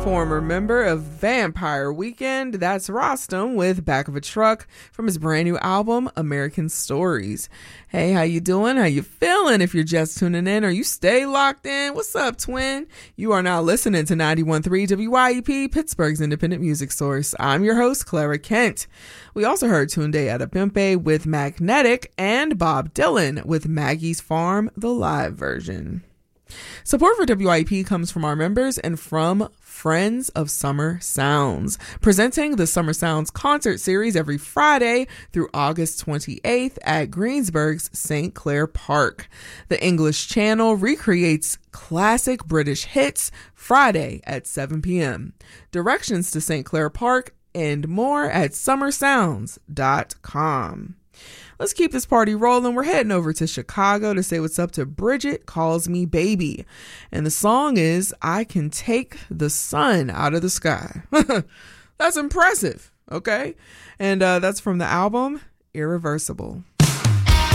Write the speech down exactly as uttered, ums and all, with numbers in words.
Former member of Vampire Weekend, that's Rostam with Back of a Truck from his brand new album, American Stories. Hey, how you doing? How you feeling? If you're just tuning in or you stay locked in, what's up, twin? You are now listening to ninety-one point three W Y E P, Pittsburgh's independent music source. I'm your host, Clara Kent. We also heard Tunde Adebimpe with Magnetic and Bob Dylan with Maggie's Farm, the live version. Support for W I E P comes from our members and from Friends of Summer Sounds, presenting the Summer Sounds concert series every Friday through August twenty-eighth at Greensburg's Saint Clair Park. The English Channel recreates classic British hits Friday at seven p.m. Directions to Saint Clair Park and more at summer sounds dot com. Let's keep this party rolling. We're heading over to Chicago to say what's up to Bridget Calls Me Baby. And the song is I Can Take the Sun Out of the Sky. That's impressive, okay? And uh, that's from the album Irreversible.